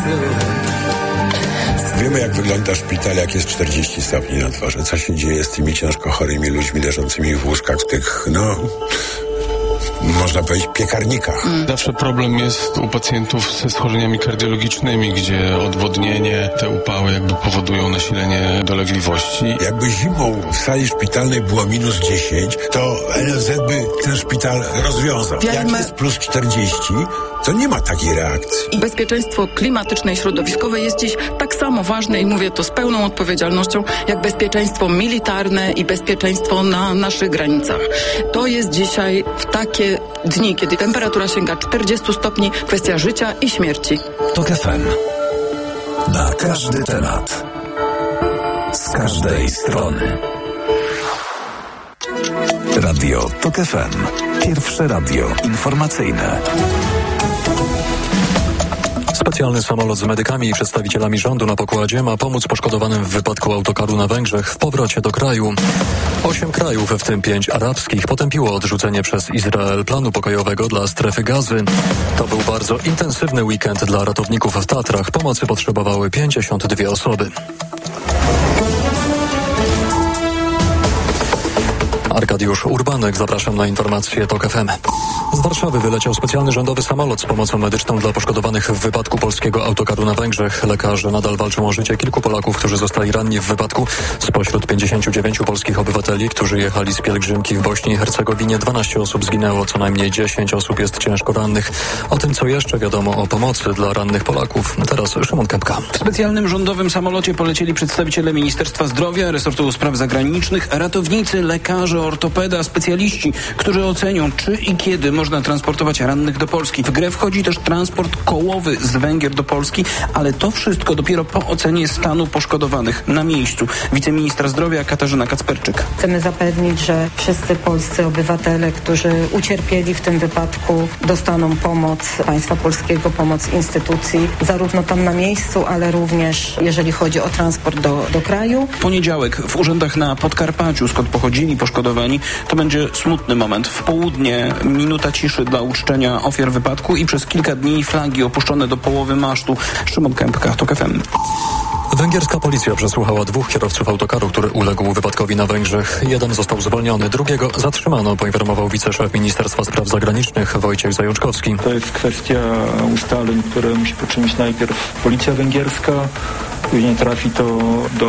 Wiemy, jak wygląda szpital, jak jest 40 stopni na dworze. Co się dzieje z tymi ciężko chorymi ludźmi leżącymi w łóżkach, w tych, można powiedzieć, piekarnikach. Zawsze problem jest u pacjentów ze schorzeniami kardiologicznymi, gdzie odwodnienie, te upały jakby powodują nasilenie dolegliwości. Jakby zimą w sali szpitalnej było minus 10, to NFZ by ten szpital rozwiązał. Jak jest plus 40, to nie ma takiej reakcji. I bezpieczeństwo klimatyczne i środowiskowe jest dziś tak samo ważne i mówię to z pełną odpowiedzialnością, jak bezpieczeństwo militarne i bezpieczeństwo na naszych granicach. To jest dzisiaj w takie dni, kiedy temperatura sięga 40 stopni, kwestia życia i śmierci. TOK FM. Na każdy temat. Z każdej strony. Radio TOK FM. Pierwsze radio informacyjne. Specjalny samolot z medykami i przedstawicielami rządu na pokładzie ma pomóc poszkodowanym w wypadku autokaru na Węgrzech w powrocie do kraju. 8 krajów, w tym 5 arabskich, potępiło odrzucenie przez Izrael planu pokojowego dla strefy Gazy. To był bardzo intensywny weekend dla ratowników w Tatrach. Pomocy potrzebowały 52 osoby. Arkadiusz Urbanek, zapraszam na informacje TOK FM. Z Warszawy wyleciał specjalny rządowy samolot z pomocą medyczną dla poszkodowanych w wypadku polskiego autokaru na Węgrzech. Lekarze nadal walczą o życie kilku Polaków, którzy zostali ranni w wypadku. Spośród 59 polskich obywateli, którzy jechali z pielgrzymki w Bośni i Hercegowinie, 12 osób zginęło, co najmniej 10 osób jest ciężko rannych. O tym, co jeszcze wiadomo o pomocy dla rannych Polaków, teraz Szymon Kępka. W specjalnym rządowym samolocie polecieli przedstawiciele Ministerstwa Zdrowia, Resortu Spraw Zagranicznych, ratownicy, lekarze, ortopeda, specjaliści, którzy ocenią, czy i kiedy można transportować rannych do Polski. W grę wchodzi też transport kołowy z Węgier do Polski, ale to wszystko dopiero po ocenie stanu poszkodowanych na miejscu. Wiceministra Zdrowia Katarzyna Kacperczyk. Chcemy zapewnić, że wszyscy polscy obywatele, którzy ucierpieli w tym wypadku, dostaną pomoc państwa polskiego, pomoc instytucji, zarówno tam na miejscu, ale również jeżeli chodzi o transport do kraju. Poniedziałek w urzędach na Podkarpaciu, skąd pochodzili poszkodowani, to będzie smutny moment. W południe minuta ciszy dla uczczenia ofiar wypadku i przez kilka dni flagi opuszczone do połowy masztu. Szymon Kępka, TOK FM. Węgierska policja przesłuchała 2 kierowców autokaru, który uległ wypadkowi na Węgrzech. Jeden został zwolniony, drugiego zatrzymano, poinformował wiceszef Ministerstwa Spraw Zagranicznych Wojciech Zajączkowski. To jest kwestia ustaleń, które musi poczynić najpierw policja węgierska, później trafi to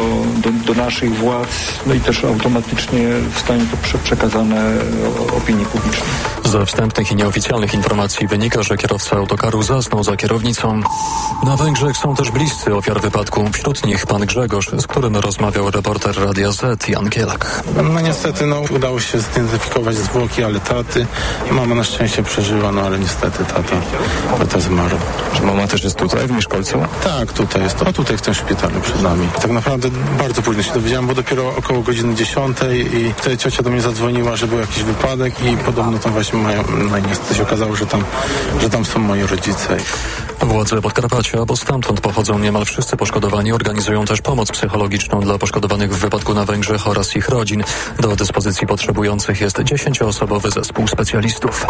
do naszych władz, no i też automatycznie zostanie to przekazane opinii publicznej. Ze wstępnych i nieoficjalnych informacji wynika, że kierowca autokaru zasnął za kierownicą. Na Węgrzech są też bliscy ofiar wypadku. Wśród nich pan Grzegorz, z którym rozmawiał reporter Radia Z Jan Kielak. No niestety, udało się zidentyfikować zwłoki, ale taty. Mama na szczęście przeżyła, ale niestety tata zmarł. Czy mama też jest tutaj, w Mieszkolcu? Tak, tutaj jest. Tutaj w tym szpitalu przed nami. Tak naprawdę bardzo późno się dowiedziałem, bo dopiero około godziny 10 i wtedy ciocia do mnie zadzwoniła, że był jakiś wypadek i podobno tam właśnie niestety się okazało, że tam są moi rodzice. Władze Podkarpacia, bo stamtąd pochodzą niemal wszyscy poszkodowani, organizują też pomoc psychologiczną dla poszkodowanych w wypadku na Węgrzech oraz ich rodzin. Do dyspozycji potrzebujących jest 10-osobowy zespół specjalistów.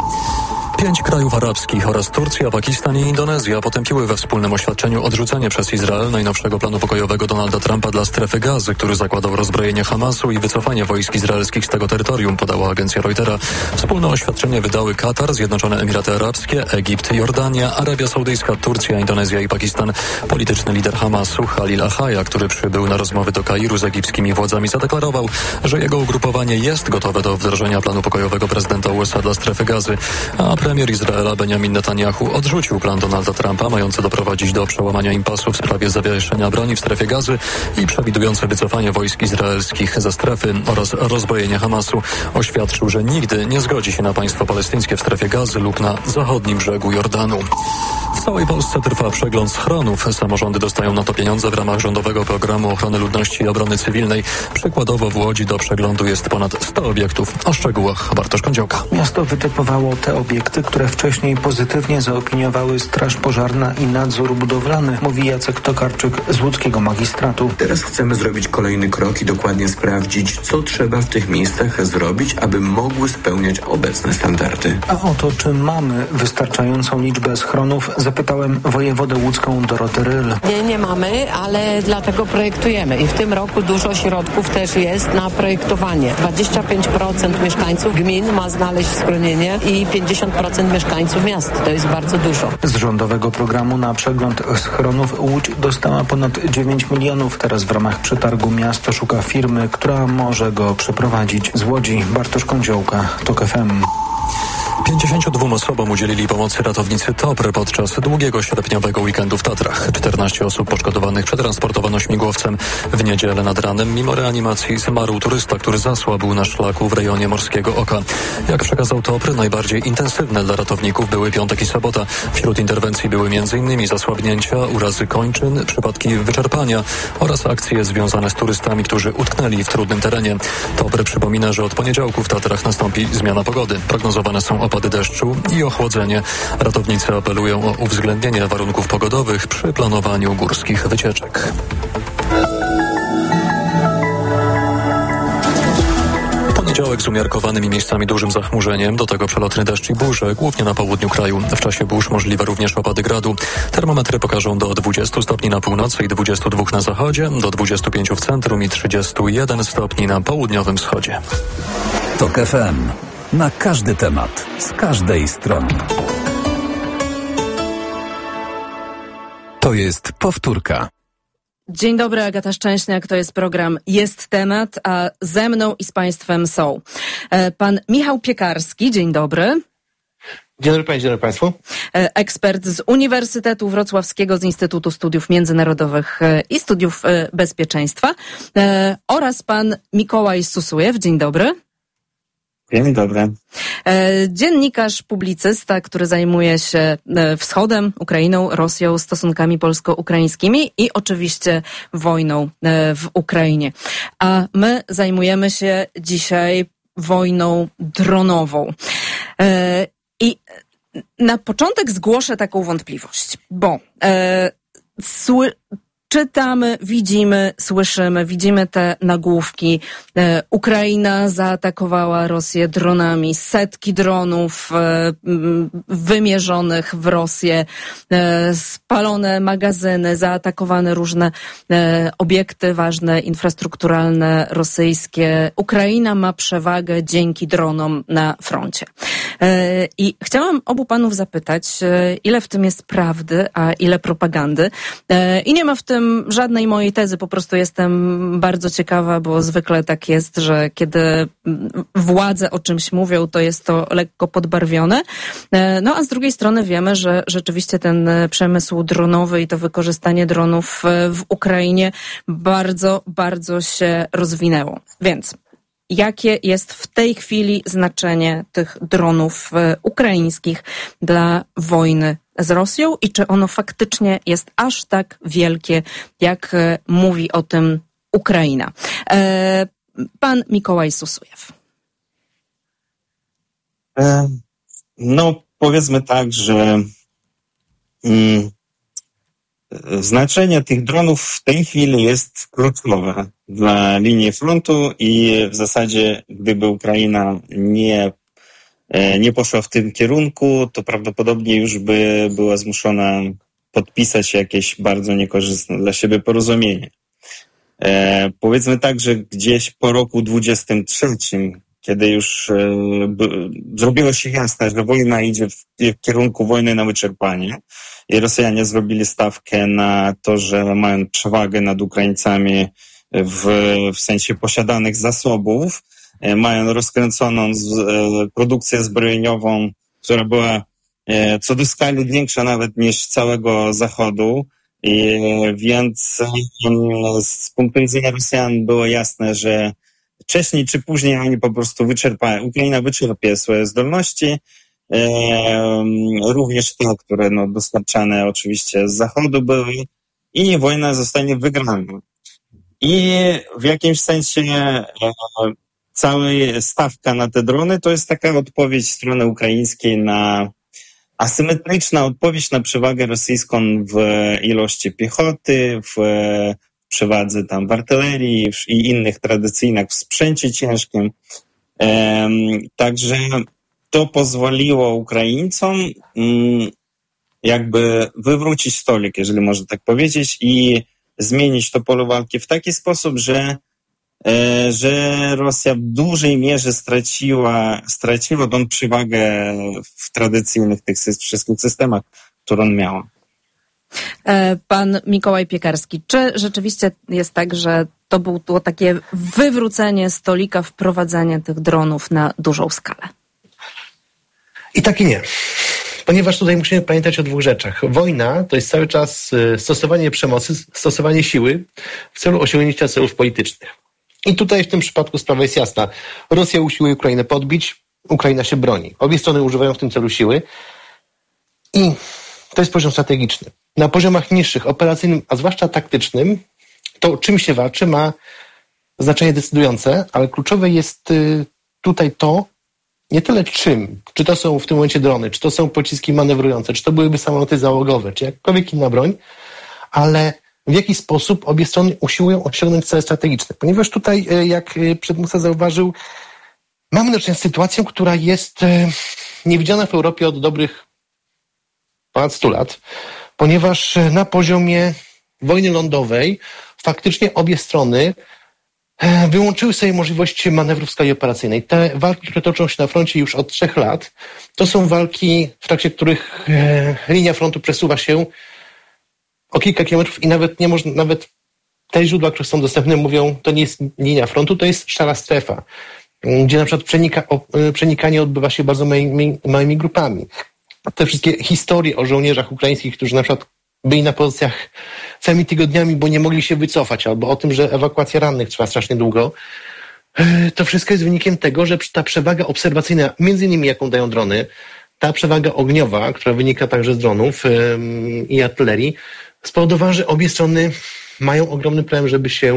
5 krajów arabskich oraz Turcja, Pakistan i Indonezja potępiły we wspólnym oświadczeniu odrzucenie przez Izrael najnowszego planu pokojowego Donalda Trumpa dla strefy Gazy, który zakładał rozbrojenie Hamasu i wycofanie wojsk izraelskich z tego terytorium, podała agencja Reutera. Wspólne oświadczenie wydały Katar, Zjednoczone Emiraty Arabskie, Egipt, Jordania, Arabia Saudyjska, Turcja, Indonezja i Pakistan. Polityczny lider Hamasu, Khalil Achaja, który przybył na rozmowy do Kairu z egipskimi władzami, zadeklarował, że jego ugrupowanie jest gotowe do wdrożenia planu pokojowego prezydenta USA dla strefy Gazy, a premier Izraela Benjamin Netanyahu odrzucił plan Donalda Trumpa mający doprowadzić do przełamania impasu w sprawie zawieszenia broni w strefie Gazy i przewidujące wycofanie wojsk izraelskich ze strefy oraz rozbrojenie Hamasu. Oświadczył, że nigdy nie zgodzi się na państwo palestyńskie w strefie Gazy lub na zachodnim brzegu Jordanu. W całej Polsce trwa przegląd schronów. Samorządy dostają na to pieniądze w ramach rządowego programu ochrony ludności i obrony cywilnej. Przykładowo w Łodzi do przeglądu jest ponad 100 obiektów. O szczegółach Bartosz Kądziołka. Miasto wytypowało te obiekty projekty, które wcześniej pozytywnie zaopiniowały Straż Pożarna i Nadzór Budowlany, mówi Jacek Tokarczyk z łódzkiego magistratu. Teraz chcemy zrobić kolejny krok i dokładnie sprawdzić, co trzeba w tych miejscach zrobić, aby mogły spełniać obecne standardy. A o to, czy mamy wystarczającą liczbę schronów, zapytałem wojewodę łódzką Dorotę Ryl. Nie mamy, ale dlatego projektujemy i w tym roku dużo środków też jest na projektowanie. 25% mieszkańców gmin ma znaleźć schronienie i 50% mieszkańców miast. To jest bardzo dużo. Z rządowego programu na przegląd schronów Łódź dostała ponad 9 milionów. Teraz w ramach przetargu miasto szuka firmy, która może go przeprowadzić. Z Łodzi Bartosz Kądziołka, TOK FM. 52 osobom udzielili pomocy ratownicy TOPR podczas długiego sierpniowego weekendu w Tatrach. 14 osób poszkodowanych przetransportowano śmigłowcem. W niedzielę nad ranem mimo reanimacji zmarł turysta, który zasłabł na szlaku w rejonie Morskiego Oka. Jak przekazał TOPR, najbardziej intensywne dla ratowników były piątek i sobota. Wśród interwencji były m.in. zasłabnięcia, urazy kończyn, przypadki wyczerpania oraz akcje związane z turystami, którzy utknęli w trudnym terenie. TOPR przypomina, że od poniedziałku w Tatrach nastąpi zmiana pogody. Prognozowane są opady deszczu i ochłodzenie. Ratownicy apelują o uwzględnienie warunków pogodowych przy planowaniu górskich wycieczek. Poniedziałek z umiarkowanym i miejscami dużym zachmurzeniem, do tego przelotny deszcz i burze, głównie na południu kraju. W czasie burz możliwe również opady gradu. Termometry pokażą do 20 stopni na północy i 22 na zachodzie, do 25 w centrum i 31 stopni na południowym wschodzie. TOK FM. Na każdy temat, z każdej strony. To jest powtórka. Dzień dobry, Agata Szczęśniak, to jest program Jest Temat, a ze mną i z Państwem są pan Michał Piekarski, dzień dobry. Dzień dobry Pani, dzień dobry Państwu. Ekspert z Uniwersytetu Wrocławskiego, z Instytutu Studiów Międzynarodowych i Studiów Bezpieczeństwa oraz pan Mikołaj Susujew, dzień dobry. Dzień dobry. Dziennikarz, publicysta, który zajmuje się wschodem, Ukrainą, Rosją, stosunkami polsko-ukraińskimi i oczywiście wojną w Ukrainie. A my zajmujemy się dzisiaj wojną dronową. I na początek zgłoszę taką wątpliwość, bo czytamy, widzimy, słyszymy, widzimy te nagłówki. Ukraina zaatakowała Rosję dronami. Setki dronów wymierzonych w Rosję. Spalone magazyny, zaatakowane różne obiekty ważne, infrastrukturalne rosyjskie. Ukraina ma przewagę dzięki dronom na froncie. I chciałam obu panów zapytać, ile w tym jest prawdy, a ile propagandy. I nie ma w tym żadnej mojej tezy, po prostu jestem bardzo ciekawa, bo zwykle tak jest, że kiedy władze o czymś mówią, to jest to lekko podbarwione. No a z drugiej strony wiemy, że rzeczywiście ten przemysł dronowy i to wykorzystanie dronów w Ukrainie bardzo, bardzo się rozwinęło. Więc jakie jest w tej chwili znaczenie tych dronów ukraińskich dla wojny z Rosją i czy ono faktycznie jest aż tak wielkie, jak mówi o tym Ukraina? Pan Mikołaj Susujew. No, powiedzmy tak, że znaczenie tych dronów w tej chwili jest kluczowe dla linii frontu i w zasadzie gdyby Ukraina nie poszła w tym kierunku, to prawdopodobnie już by była zmuszona podpisać jakieś bardzo niekorzystne dla siebie porozumienie. Powiedzmy tak, że gdzieś po roku 23, kiedy już zrobiło się jasne, że wojna idzie w kierunku wojny na wyczerpanie i Rosjanie zrobili stawkę na to, że mają przewagę nad Ukraińcami w sensie posiadanych zasobów, mają rozkręconą produkcję zbrojeniową, która była co do skali większa nawet niż całego Zachodu. Więc z punktu widzenia Rosjan było jasne, że wcześniej czy później oni po prostu Ukraina wyczerpie swoje zdolności, również te, które dostarczane oczywiście z Zachodu były i wojna zostanie wygrana. I w jakimś sensie cała stawka na te drony to jest taka odpowiedź strony ukraińskiej na asymetryczna odpowiedź na przewagę rosyjską w ilości piechoty, w przewadze tam w artylerii i innych tradycyjnych w sprzęcie ciężkim. Także to pozwoliło Ukraińcom jakby wywrócić stolik, jeżeli można tak powiedzieć, i zmienić to pole walki w taki sposób, że Rosja w dużej mierze straciła tą przewagę w tradycyjnych tych wszystkich systemach, którą miała. Pan Mikołaj Piekarski, czy rzeczywiście jest tak, że to było takie wywrócenie stolika, wprowadzenie tych dronów na dużą skalę? I tak i nie. Ponieważ tutaj musimy pamiętać o dwóch rzeczach. Wojna to jest cały czas stosowanie przemocy, stosowanie siły w celu osiągnięcia celów politycznych. I tutaj w tym przypadku sprawa jest jasna. Rosja usiłuje Ukrainę podbić, Ukraina się broni. Obie strony używają w tym celu siły i to jest poziom strategiczny. Na poziomach niższych, operacyjnym, a zwłaszcza taktycznym, to czym się walczy ma znaczenie decydujące, ale kluczowe jest tutaj to, nie tyle czym, czy to są w tym momencie drony, czy to są pociski manewrujące, czy to byłyby samoloty załogowe, czy jakkolwiek inna broń, ale w jaki sposób obie strony usiłują osiągnąć cele strategiczne. Ponieważ tutaj, jak przedmówca zauważył, mamy do czynienia z sytuacją, która jest niewidziana w Europie od dobrych ponad 100 lat, ponieważ na poziomie wojny lądowej faktycznie obie strony wyłączyły sobie możliwości manewru w skali operacyjnej. Te walki, które toczą się na froncie już od 3 lat, to są walki, w trakcie których linia frontu przesuwa się o kilka kilometrów i nawet te źródła, które są dostępne, mówią, to nie jest linia frontu, to jest szara strefa, gdzie na przykład przenikanie odbywa się bardzo małymi grupami. Te wszystkie historie o żołnierzach ukraińskich, którzy na przykład byli na pozycjach całymi tygodniami, bo nie mogli się wycofać, albo o tym, że ewakuacja rannych trwa strasznie długo, to wszystko jest wynikiem tego, że ta przewaga obserwacyjna, między innymi jaką dają drony, ta przewaga ogniowa, która wynika także z dronów i artylerii, spowodowała, że obie strony mają ogromny problem,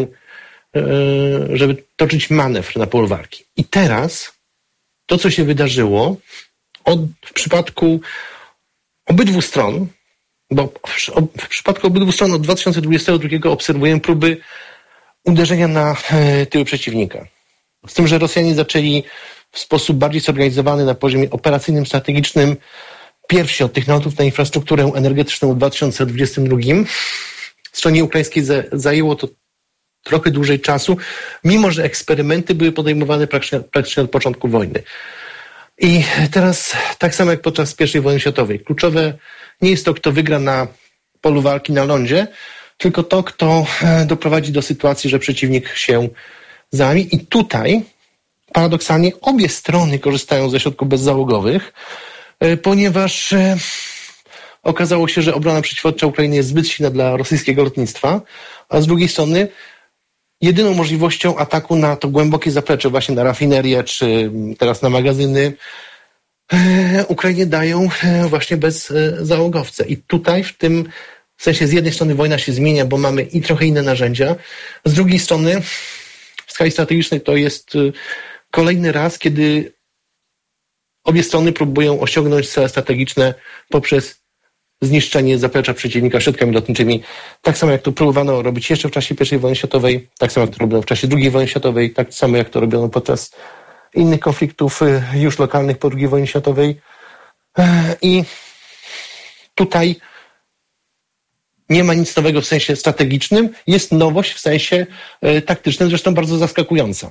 żeby toczyć manewr na polu walki. I teraz to, co się wydarzyło w przypadku obydwu stron, bo w przypadku obydwu stron od 2022 obserwujemy próby uderzenia na tyły przeciwnika. Z tym, że Rosjanie zaczęli w sposób bardziej zorganizowany na poziomie operacyjnym, strategicznym pierwsi od tych nalotów na infrastrukturę energetyczną w 2022. Stronie ukraińskiej zajęło to trochę dłużej czasu, mimo że eksperymenty były podejmowane praktycznie od początku wojny. I teraz, tak samo jak podczas I wojny światowej, kluczowe nie jest to, kto wygra na polu walki na lądzie, tylko to, kto doprowadzi do sytuacji, że przeciwnik się załamie. I tutaj, paradoksalnie, obie strony korzystają ze środków bezzałogowych, ponieważ okazało się, że obrona przeciwlotnicza Ukrainy jest zbyt silna dla rosyjskiego lotnictwa, a z drugiej strony jedyną możliwością ataku na to głębokie zaplecze, właśnie na rafinerię, czy teraz na magazyny, Ukrainie dają właśnie bezzałogowce. I tutaj w tym sensie z jednej strony wojna się zmienia, bo mamy i trochę inne narzędzia, z drugiej strony w skali strategicznej to jest kolejny raz, kiedy obie strony próbują osiągnąć cele strategiczne poprzez zniszczenie zaplecza przeciwnika środkami lotniczymi. Tak samo jak to próbowano robić jeszcze w czasie I wojny światowej, tak samo jak to robiono w czasie II wojny światowej, tak samo jak to robiono podczas innych konfliktów już lokalnych po II wojnie światowej. I tutaj nie ma nic nowego w sensie strategicznym, jest nowość w sensie taktycznym, zresztą bardzo zaskakująca.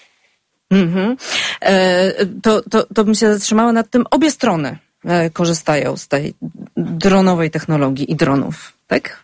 To bym się zatrzymała nad tym. Obie strony korzystają z tej dronowej technologii i dronów, tak?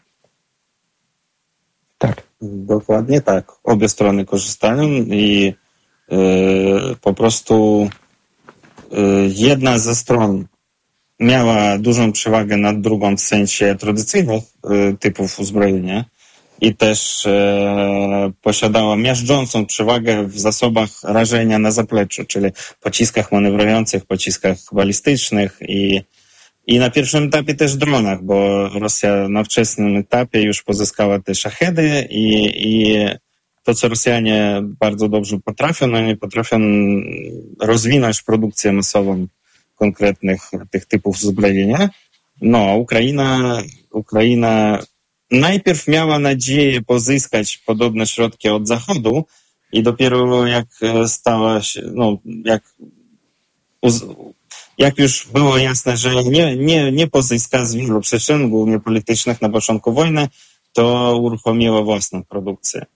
Tak. Dokładnie tak. Obie strony korzystają i po prostu jedna ze stron miała dużą przewagę nad drugą w sensie tradycyjnych typów uzbrojenia i też posiadała miażdżącą przewagę w zasobach rażenia na zapleczu, czyli pociskach manewrujących, pociskach balistycznych i na pierwszym etapie też dronach, bo Rosja na wczesnym etapie już pozyskała te szachedy i to, co Rosjanie bardzo dobrze potrafią, oni potrafią rozwinąć produkcję masową konkretnych tych typów zbrojenia. No, Ukraina najpierw miała nadzieję pozyskać podobne środki od Zachodu i dopiero jak stała się, jak już było jasne, że nie pozyska z wielu przyczyn, głównie politycznych na początku wojny, to uruchomiła własną produkcję.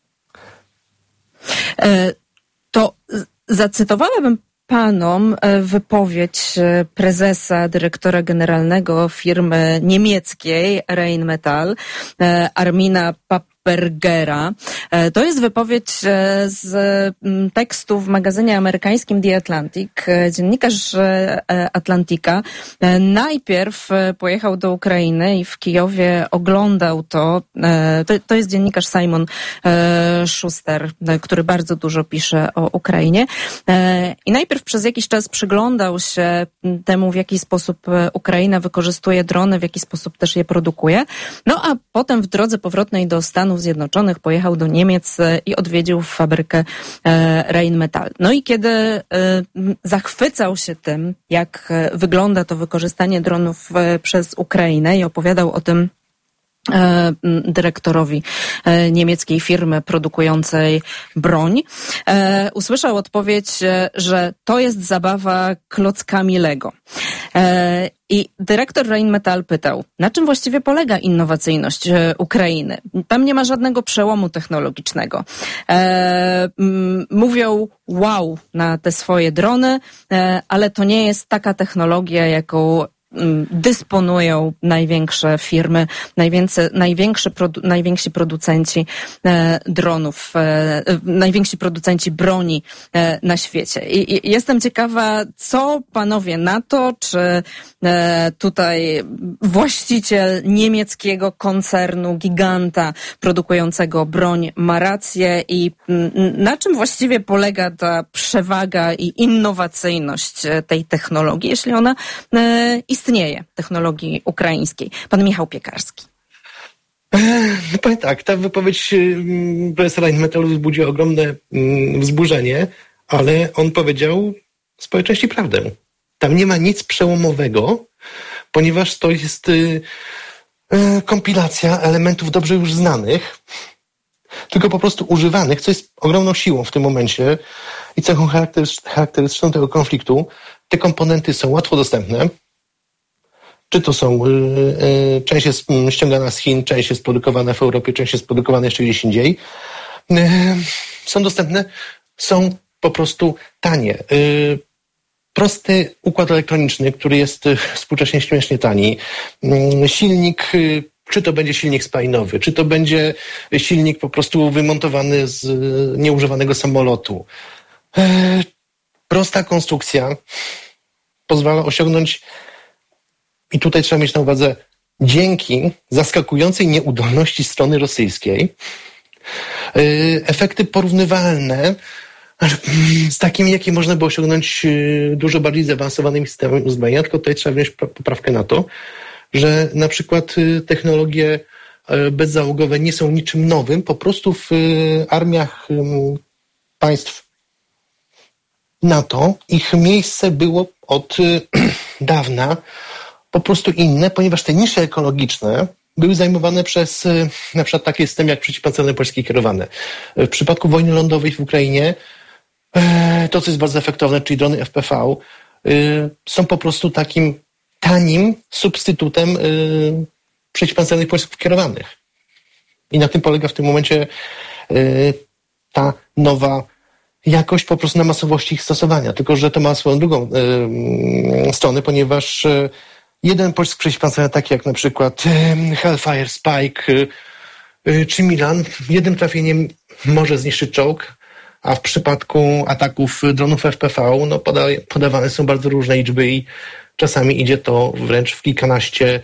To zacytowałabym panom wypowiedź prezesa, dyrektora generalnego firmy niemieckiej Rheinmetall, Armina Papergera. To jest wypowiedź z tekstu w magazynie amerykańskim The Atlantic. Dziennikarz Atlantika najpierw pojechał do Ukrainy i w Kijowie oglądał to. To jest dziennikarz Simon Schuster, który bardzo dużo pisze o Ukrainie. I najpierw przez jakiś czas przyglądał się temu, w jaki sposób Ukraina wykorzystuje drony, w jaki sposób też je produkuje. No a potem w drodze powrotnej do Stanów Zjednoczonych pojechał do Niemiec i odwiedził fabrykę Rheinmetall. No i kiedy zachwycał się tym, jak wygląda to wykorzystanie dronów przez Ukrainę i opowiadał o tym dyrektorowi niemieckiej firmy produkującej broń, usłyszał odpowiedź, że to jest zabawa klockami Lego. I dyrektor Rheinmetall pytał, na czym właściwie polega innowacyjność Ukrainy? Tam nie ma żadnego przełomu technologicznego. Mówią wow na te swoje drony, ale to nie jest taka technologia, jaką dysponują największe firmy, najwięksi producenci dronów, najwięksi producenci broni na świecie. I jestem ciekawa, co panowie na to, czy tutaj właściciel niemieckiego koncernu, giganta produkującego broń ma rację i na czym właściwie polega ta przewaga i innowacyjność tej technologii, jeśli ona istnieje, technologii ukraińskiej. Pan Michał Piekarski. Powiem tak, ta wypowiedź prezesa Rheinmetallu wzbudziła ogromne wzburzenie, ale on powiedział z po części prawdę. Tam nie ma nic przełomowego, ponieważ to jest kompilacja elementów dobrze już znanych, tylko po prostu używanych, co jest ogromną siłą w tym momencie i cechą charakterystyczną tego konfliktu. Te komponenty są łatwo dostępne. Czy to są, część jest ściągana z Chin, część jest produkowana w Europie, część jest produkowana jeszcze gdzieś indziej. Są dostępne, są po prostu tanie. Prosty układ elektroniczny, który jest współcześnie śmiesznie tani. Silnik, czy to będzie silnik spalinowy, czy to będzie silnik po prostu wymontowany z nieużywanego samolotu. Prosta konstrukcja pozwala osiągnąć, i tutaj trzeba mieć na uwadze, dzięki zaskakującej nieudolności strony rosyjskiej, efekty porównywalne z takimi, jakie można by osiągnąć dużo bardziej zaawansowanymi systemami uzbrojenia, tylko tutaj trzeba wziąć poprawkę na to, że na przykład technologie bezzałogowe nie są niczym nowym, po prostu w armiach państw NATO ich miejsce było od dawna po prostu inne, ponieważ te nisze ekologiczne były zajmowane przez na przykład takie systemy jak przeciwpancerne polskie kierowane. W przypadku wojny lądowej w Ukrainie to, co jest bardzo efektowne, czyli drony FPV, są po prostu takim tanim substytutem przeciwpancernych pocisków kierowanych. I na tym polega w tym momencie ta nowa jakość po prostu na masowości ich stosowania. Tylko że to ma swoją drugą stronę, ponieważ jeden pocisk przeciwpancerny, taki jak na przykład Hellfire, Spike czy Milan, jednym trafieniem może zniszczyć czołg, a w przypadku ataków dronów FPV podawane są bardzo różne liczby i czasami idzie to wręcz w kilkanaście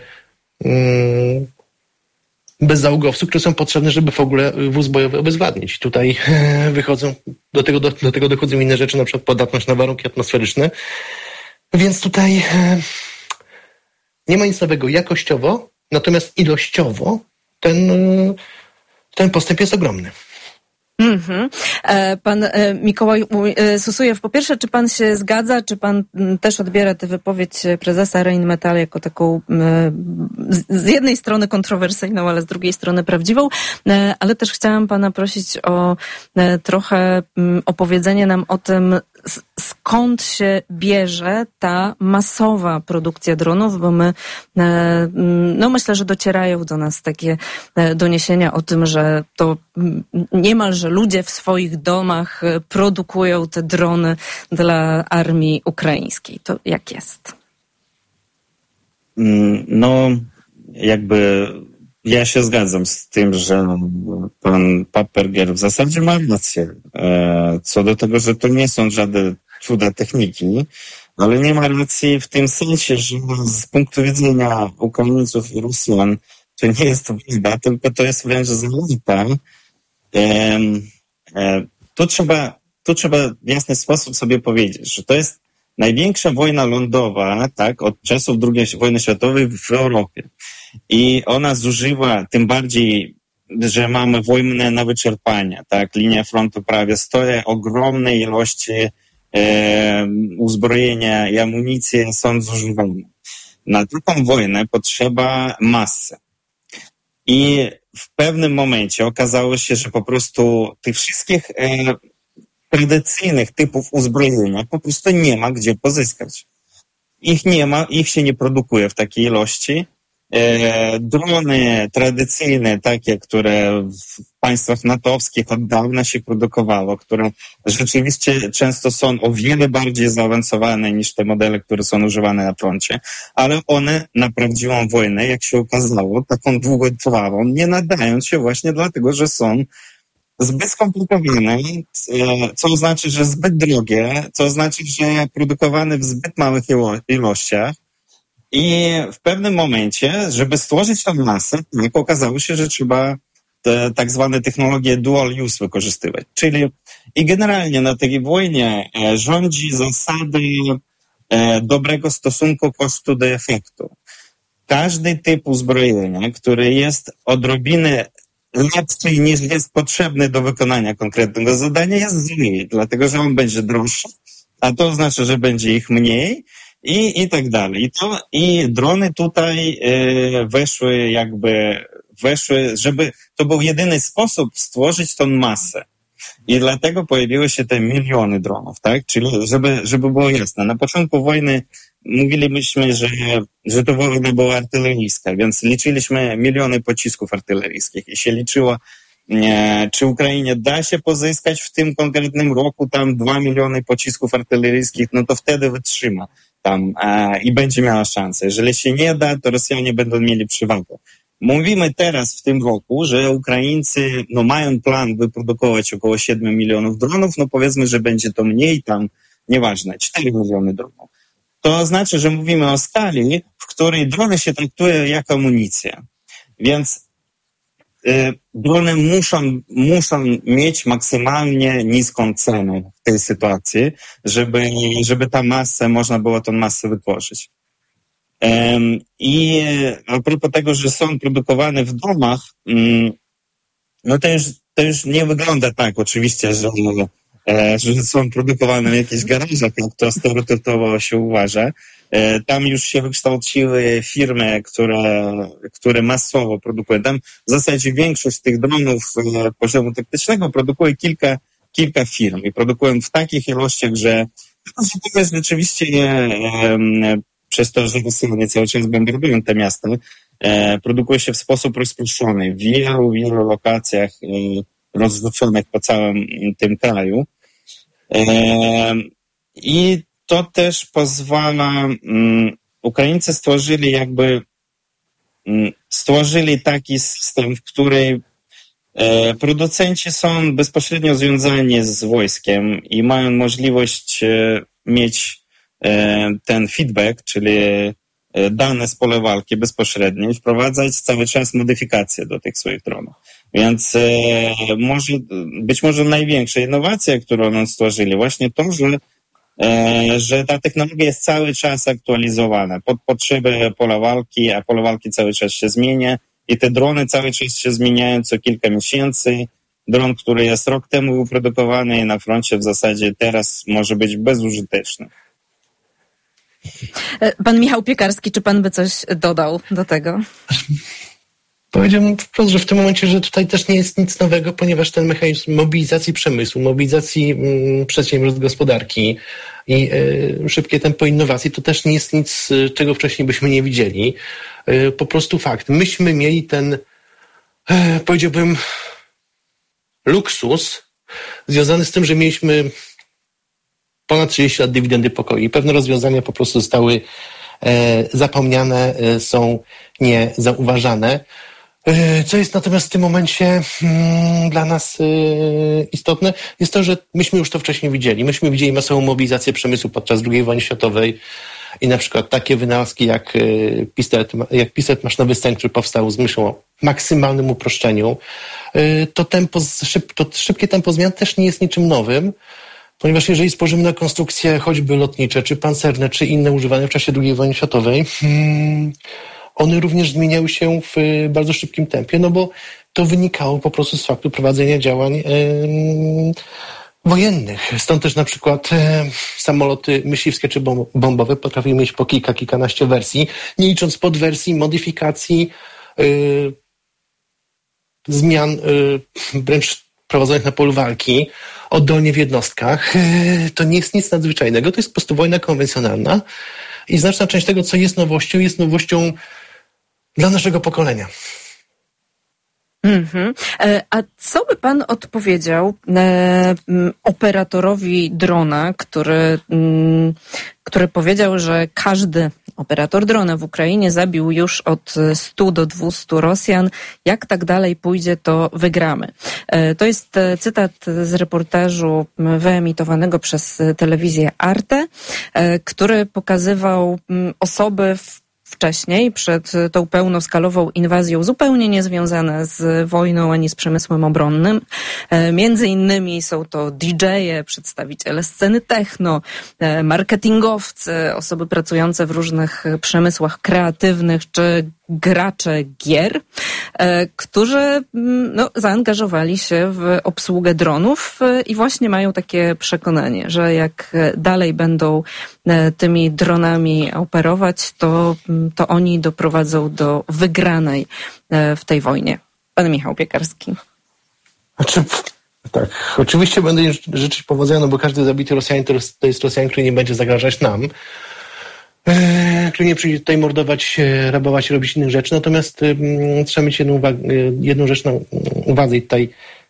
bezzałogowców, które są potrzebne, żeby w ogóle wóz bojowy obezwładnić. Tutaj wychodzą, do tego dochodzą inne rzeczy, na przykład podatność na warunki atmosferyczne. Więc tutaj nie ma nic nowego jakościowo, natomiast ilościowo ten postęp jest ogromny. Pan Mikołaj Susujew, po pierwsze, czy pan się zgadza, czy pan też odbiera tę wypowiedź prezesa Rheinmetall jako taką z jednej strony kontrowersyjną, ale z drugiej strony prawdziwą, ale też chciałam pana prosić o trochę opowiedzenie nam o tym, skąd się bierze ta masowa produkcja dronów, bo my, myślę, że docierają do nas takie doniesienia o tym, że to niemalże ludzie w swoich domach produkują te drony dla armii ukraińskiej. To jak jest? Ja się zgadzam z tym, że pan Papperger w zasadzie ma rację co do tego, że to nie są żadne cuda techniki, ale nie ma racji w tym sensie, że z punktu widzenia Ukraińców i Rosjan to nie jest to prawda, tylko to jest wręcz zaleta. Tu trzeba w jasny sposób sobie powiedzieć, że to jest największa wojna lądowa, tak, od czasów II wojny światowej w Europie. I ona zużywa, tym bardziej, że mamy wojnę na wyczerpanie, tak, linia frontu prawie stoi, ogromne ilości uzbrojenia i amunicji są zużywane. Na taką wojnę potrzeba masy. I w pewnym momencie okazało się, że po prostu tych wszystkich tradycyjnych typów uzbrojenia po prostu nie ma gdzie pozyskać. Ich nie ma, ich się nie produkuje w takiej ilości. Drony tradycyjne, takie, które w państwach natowskich od dawna się produkowało, które rzeczywiście często są o wiele bardziej zaawansowane niż te modele, które są używane na froncie, ale one na prawdziwą wojnę, jak się okazało, taką długotrwałą, nie nadają się właśnie dlatego, że są zbyt skomplikowane, co oznacza, że zbyt drogie, co oznacza, że produkowane w zbyt małych ilościach. I w pewnym momencie, żeby stworzyć tę masę, okazało się, że trzeba te tak zwane technologie dual use wykorzystywać. Czyli i generalnie na tej wojnie rządzi zasady dobrego stosunku kosztu do efektu. Każdy typ uzbrojenia, który jest odrobinę lepszy niż jest potrzebny do wykonania konkretnego zadania, jest zły, dlatego że on będzie droższy, a to oznacza, że będzie ich mniej i tak dalej. I drony tutaj weszły, żeby to był jedyny sposób stworzyć tą masę. I dlatego pojawiły się te miliony dronów, tak? Czyli żeby było jasne. Na początku wojny mówiliśmy, że to wojna była artyleryjska, więc liczyliśmy miliony pocisków artyleryjskich i się liczyło, czy Ukrainie da się pozyskać w tym konkretnym roku tam 2 miliony pocisków artyleryjskich, no to wtedy wytrzyma tam i będzie miała szansę. Jeżeli się nie da, to Rosjanie będą mieli przewagę. Mówimy teraz w tym roku, że Ukraińcy mają plan wyprodukować około 7 milionów dronów, powiedzmy, że będzie to mniej tam, nieważne, 4 miliony dronów. To znaczy, że mówimy o skali, w której drony się traktuje jako amunicja. Więc drony muszą mieć maksymalnie niską cenę w tej sytuacji, żeby można było tą masę wytworzyć. I a propos tego, że są produkowane w domach, to już nie wygląda tak oczywiście, że są produkowane w jakichś garażach, jak to stereotypowo się uważa. Tam już się wykształciły firmy, które masowo produkują. Tam w zasadzie większość tych dronów poziomu taktycznego produkuje kilka firm i produkują w takich ilościach, że to jest rzeczywiście przez to, że Rosjanie cały czas bombardują te miasta, produkuje się w sposób rozproszony w wielu lokacjach rozrzuconych po całym tym kraju. I to też pozwala, Ukraińcy stworzyli taki system, w którym producenci są bezpośrednio związani z wojskiem i mają możliwość mieć ten feedback, czyli dane z pola walki bezpośrednio i wprowadzać cały czas modyfikacje do tych swoich dronów. Więc być może największa innowacja, którą oni stworzyli, właśnie to, że ta technologia jest cały czas aktualizowana pod potrzeby pola walki, a pole walki cały czas się zmienia i te drony cały czas się zmieniają co kilka miesięcy dron, który jest rok temu wyprodukowany na froncie w zasadzie teraz może być bezużyteczny. Pan Michał Piekarski, czy pan by coś dodał do tego? Powiedziałbym wprost, że w tym momencie, że tutaj też nie jest nic nowego, ponieważ ten mechanizm mobilizacji przemysłu, mobilizacji przedsiębiorstw gospodarki i szybkie tempo innowacji, to też nie jest nic, czego wcześniej byśmy nie widzieli. Po prostu fakt. Myśmy mieli ten, powiedziałbym, luksus związany z tym, że mieliśmy ponad 30 lat dywidendy pokoju i pewne rozwiązania po prostu zostały zapomniane, są niezauważane. Co jest natomiast w tym momencie dla nas istotne, jest to, że myśmy już to wcześniej widzieli. Myśmy widzieli masową mobilizację przemysłu podczas II wojny światowej i na przykład takie wynalazki jak pistolet maszynowy Sten, który powstał z myślą o maksymalnym uproszczeniu. To szybkie tempo zmian też nie jest niczym nowym, ponieważ jeżeli spojrzymy na konstrukcje choćby lotnicze, czy pancerne, czy inne używane w czasie II wojny światowej, one również zmieniały się w bardzo szybkim tempie, no bo to wynikało po prostu z faktu prowadzenia działań wojennych. Stąd też na przykład samoloty myśliwskie czy bombowe potrafiły mieć po kilkanaście wersji, nie licząc podwersji, modyfikacji, zmian wręcz prowadzonych na polu walki, oddolnie w jednostkach. To nie jest nic nadzwyczajnego, to jest po prostu wojna konwencjonalna i znaczna część tego, co jest nowością dla naszego pokolenia. A co by pan odpowiedział operatorowi drona, który powiedział, że każdy operator drona w Ukrainie zabił już od 100 do 200 Rosjan. Jak tak dalej pójdzie, to wygramy. To jest cytat z reportażu wyemitowanego przez telewizję Arte, który pokazywał osoby wcześniej, przed tą pełnoskalową inwazją, zupełnie niezwiązane z wojną ani z przemysłem obronnym. Między innymi są to DJ-e, przedstawiciele sceny techno, marketingowcy, osoby pracujące w różnych przemysłach kreatywnych czy gracze gier, którzy zaangażowali się w obsługę dronów i właśnie mają takie przekonanie, że jak dalej będą tymi dronami operować, to oni doprowadzą do wygranej w tej wojnie. Pan Michał Piekarski. Tak, oczywiście będę życzyć powodzenia, no bo każdy zabity Rosjanin to jest Rosjanin, który nie będzie zagrażać nam, który nie przyjdzie tutaj mordować, rabować, robić innych rzeczy. Natomiast trzeba mieć jedną rzecz na uwadze i tutaj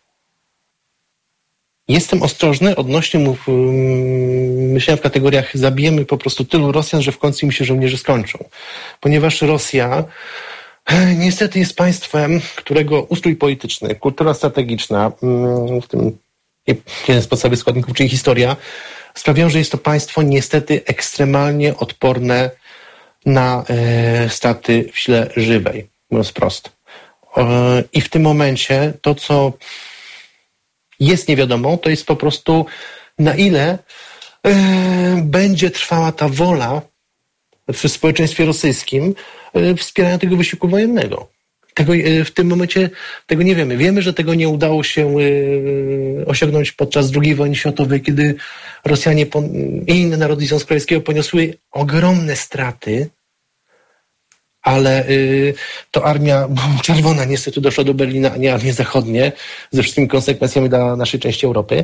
jestem ostrożny odnośnie myślenia w kategoriach zabijemy po prostu tylu Rosjan, że w końcu im się żołnierze skończą. Ponieważ Rosja niestety jest państwem, którego ustrój polityczny, kultura strategiczna, w tym jeden z podstawowych składników, czyli historia, sprawiają, że jest to państwo niestety ekstremalnie odporne na straty w sile żywej, mówiąc prosto. I w tym momencie to, co jest niewiadomą, to jest po prostu na ile będzie trwała ta wola w społeczeństwie rosyjskim wspierania tego wysiłku wojennego. W tym momencie tego nie wiemy. Wiemy, że tego nie udało się osiągnąć podczas II wojny światowej, kiedy Rosjanie i inne narody Związku Radzieckiego poniosły ogromne straty, ale to Armia Czerwona niestety doszła do Berlina, a nie armie zachodnie, ze wszystkimi konsekwencjami dla naszej części Europy.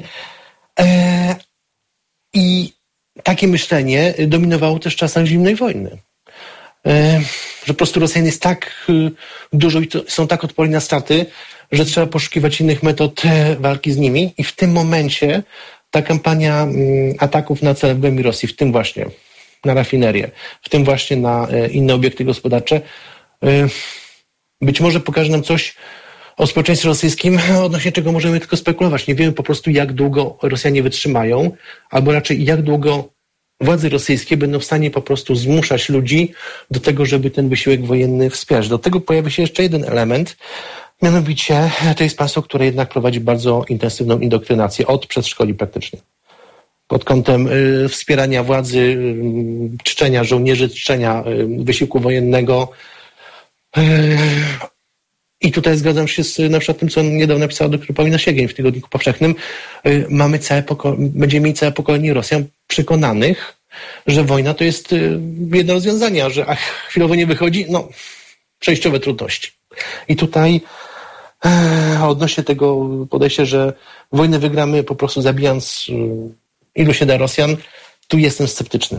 I takie myślenie dominowało też w czasach zimnej wojny. Że po prostu Rosjan jest tak dużo i są tak odporni na straty, że trzeba poszukiwać innych metod walki z nimi i w tym momencie ta kampania ataków na cele w głębi Rosji, w tym właśnie na rafinerię, w tym właśnie na inne obiekty gospodarcze, być może pokaże nam coś o społeczeństwie rosyjskim, odnośnie czego możemy tylko spekulować. Nie wiemy po prostu, jak długo Rosjanie wytrzymają, albo raczej jak długo władze rosyjskie będą w stanie po prostu zmuszać ludzi do tego, żeby ten wysiłek wojenny wspierać. Do tego pojawia się jeszcze jeden element, mianowicie to jest państwo, które jednak prowadzi bardzo intensywną indoktrynację od przedszkoli praktycznie. Pod kątem wspierania władzy, czczenia żołnierzy, czczenia wysiłku wojennego. I tutaj zgadzam się z na przykład tym, co niedawno napisała dr Paulina Siegień w Tygodniku Powszechnym. Będziemy mieć całe pokolenie Rosjan przekonanych, że wojna to jest jedno rozwiązanie, a że chwilowo nie wychodzi, przejściowe trudności. I tutaj odnośnie tego podejścia, że wojnę wygramy po prostu zabijając ilu się da Rosjan, tu jestem sceptyczny.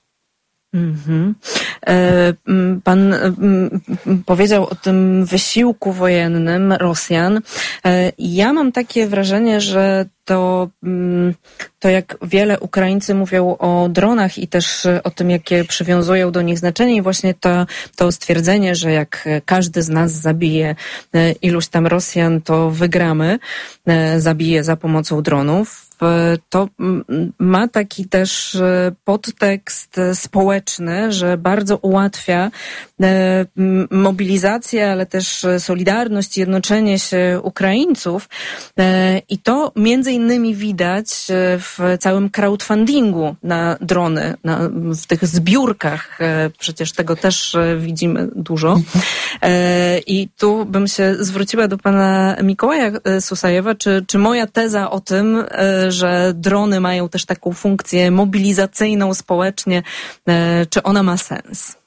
Pan powiedział o tym wysiłku wojennym Rosjan. Ja mam takie wrażenie, że to jak wiele Ukraińcy mówią o dronach i też o tym, jakie przywiązują do nich znaczenie i właśnie to stwierdzenie, że jak każdy z nas zabije iluś tam Rosjan, to wygramy, zabije za pomocą dronów. To ma taki też podtekst społeczny, że bardzo ułatwia mobilizację, ale też solidarność, jednoczenie się Ukraińców. I to między innymi widać w całym crowdfundingu na drony, w tych zbiórkach. Przecież tego też widzimy dużo. I tu bym się zwróciła do pana Mikołaja Susajewa, czy moja teza o tym, że drony mają też taką funkcję mobilizacyjną społecznie, czy ona ma sens?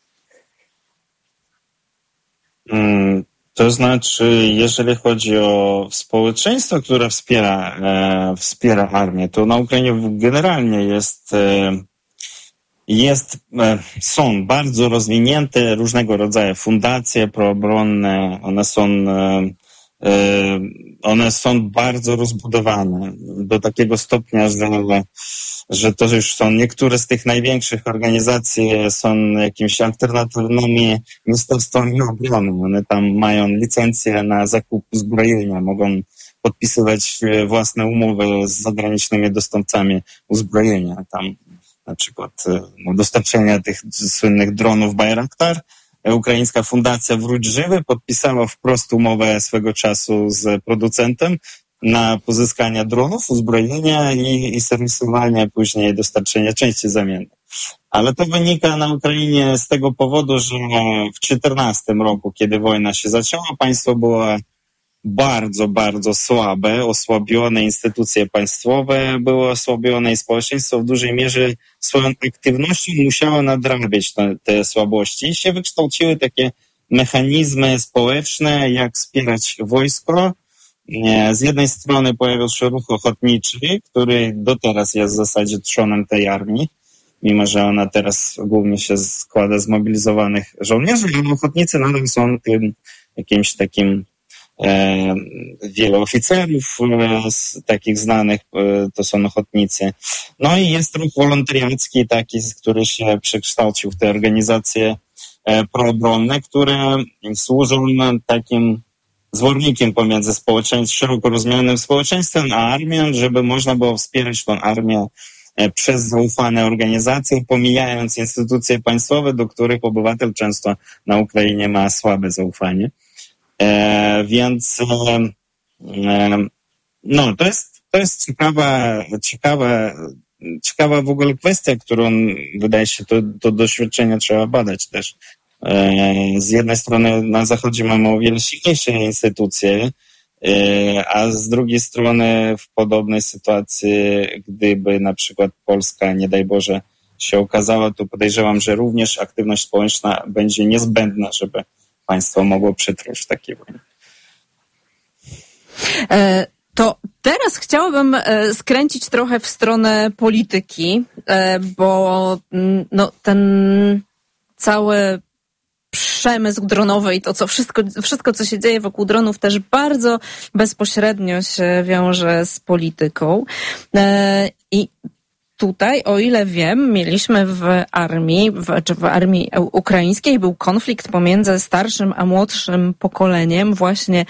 To znaczy, jeżeli chodzi o społeczeństwo, które wspiera armię, to na Ukrainie generalnie są bardzo rozwinięte różnego rodzaju fundacje proobronne, one są bardzo rozbudowane do takiego stopnia, że to już są niektóre z tych największych organizacji są jakimiś alternatywnymi ministerstwami obrony. One tam mają licencję na zakup uzbrojenia, mogą podpisywać własne umowy z zagranicznymi dostawcami uzbrojenia. Tam na przykład dostarczenia tych słynnych dronów Bayraktar. Ukraińska fundacja Wróć Żywy podpisała wprost umowę swego czasu z producentem na pozyskanie dronów, uzbrojenia i serwisowania, później dostarczenia części zamiennych. Ale to wynika na Ukrainie z tego powodu, że w 2014 roku, kiedy wojna się zaczęła, państwo było bardzo, bardzo słabe, osłabione, instytucje państwowe były osłabione i społeczeństwo w dużej mierze swoją aktywnością musiało nadrabiać te słabości i się wykształciły takie mechanizmy społeczne, jak wspierać wojsko. Z jednej strony pojawił się ruch ochotniczy, który do teraz jest w zasadzie trzonem tej armii, mimo że ona teraz głównie się składa z mobilizowanych żołnierzy, ale ochotnicy nadal są tym jakimś takim wielu oficerów takich znanych to są ochotnicy. No i jest ruch wolontariacki taki, który się przekształcił w te organizacje proobronne, które służą takim zwornikiem pomiędzy szeroko rozumianym społeczeństwem a armią, żeby można było wspierać tą armię przez zaufane organizacje, pomijając instytucje państwowe, do których obywatel często na Ukrainie ma słabe zaufanie. Więc to jest ciekawa w ogóle kwestia, którą wydaje się to doświadczenie trzeba badać też. Z jednej strony na Zachodzie mamy o wiele silniejsze instytucje, a z drugiej strony w podobnej sytuacji, gdyby na przykład Polska, nie daj Boże, się okazała, to podejrzewam, że również aktywność społeczna będzie niezbędna, żeby państwo mogło przetrwać w takiej wojnie. To teraz chciałabym skręcić trochę w stronę polityki, bo ten cały przemysł dronowy i to wszystko, co się dzieje wokół dronów też bardzo bezpośrednio się wiąże z polityką. I tutaj, o ile wiem, mieliśmy w armii ukraińskiej był konflikt pomiędzy starszym a młodszym pokoleniem. Właśnie